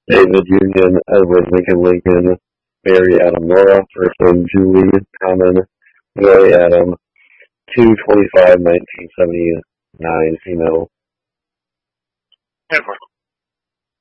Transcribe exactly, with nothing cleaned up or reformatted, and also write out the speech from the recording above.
David Union, Edward Lincoln Lincoln, Mary Adam Nora, first name Julie Common, Roy Adam, two twenty-five nineteen seventy-nine, female. Edward.